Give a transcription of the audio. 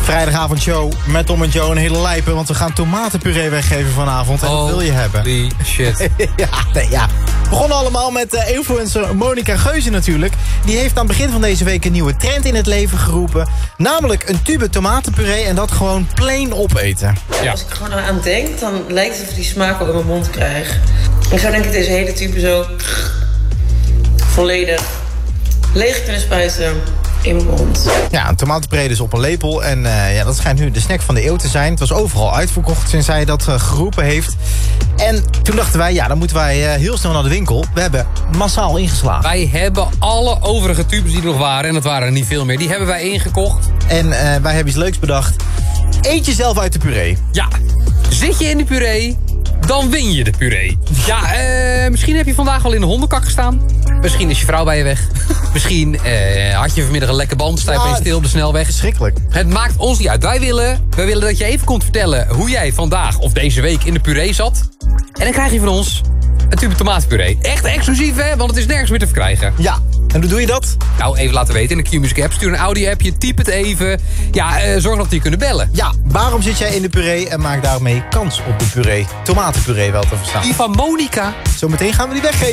Vrijdagavondshow met Tom en Joe een hele lijpe, want we gaan tomatenpuree weggeven vanavond. En wat wil je hebben? Holy shit. ja. We begonnen allemaal met influencer Monica Geuze natuurlijk. Die heeft aan het begin van deze week een nieuwe trend in het leven geroepen. Namelijk een tube tomatenpuree en dat gewoon plain opeten. Ja. Als ik er gewoon aan denk, dan lijkt het alsof ik die smaak al in mijn mond krijg. Ik zou denk ik deze hele tube zo volledig leeg kunnen spuiten in mijn mond. Ja, een tomatenpuree dus op een lepel. En dat schijnt nu de snack van de eeuw te zijn. Het was overal uitverkocht sinds zij dat geroepen heeft. En toen dachten wij, dan moeten wij heel snel naar de winkel. We hebben massaal ingeslagen. Wij hebben alle overige tubes die er nog waren, en dat waren er niet veel meer, die hebben wij ingekocht. En wij hebben iets leuks bedacht. Eet jezelf uit de puree. Ja, zit je in de puree, dan win je de puree. Ja, misschien heb je vandaag wel in de hondenkak gestaan. Misschien is je vrouw bij je weg. Misschien had je vanmiddag een lekker band, sta je opeens stil op de snelweg. Schrikkelijk. Het maakt ons niet uit. Wij willen dat je even komt vertellen hoe jij vandaag of deze week in de puree zat. En dan krijg je van ons een tube tomatenpuree. Echt exclusief, hè? Want het is nergens meer te verkrijgen. Ja. En hoe doe je dat? Nou, even laten weten in de Q-Music app. Stuur een audio-appje, typ het even. Ja, zorg dat die kunnen bellen. Ja, waarom zit jij in de puree en maak daarmee kans op de puree? Tomatenpuree wel te verstaan. Die van Monica. Zometeen gaan we die weggeven.